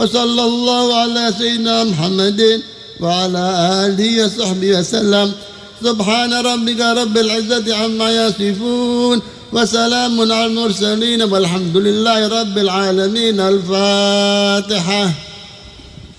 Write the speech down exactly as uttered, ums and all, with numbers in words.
وصلى الله على سيدنا محمد وعلى آله وصحبه وسلم. سبحان ربك رب العزة عما يصفون وسلام على المرسلين والحمد لله رب العالمين. الفاتحة.